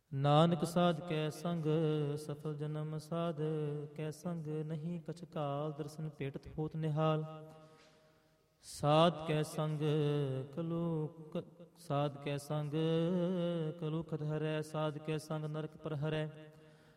ਨਾਨਕ ਸਾਧ ਕੈ ਸੰਗ ਸਫਲ ਜਨਮ ਸਾਧ ਕੈ ਸੰਗ ਨਹੀਂ ਕਛ ਕਾਲ ਦਰਸ਼ਨ ਭੇਟਤ ਹੋਤ ਨਿਹਾਲ। ਸਾਧ ਕੈ ਸੰਗ ਸਾਧ ਕੈ ਸੰਗ ਕਲੂਖਤ ਹਰੈ ਸਾਧ ਕੈ ਸੰਗ ਨਰਕ ਪਰ ਹਰੈ।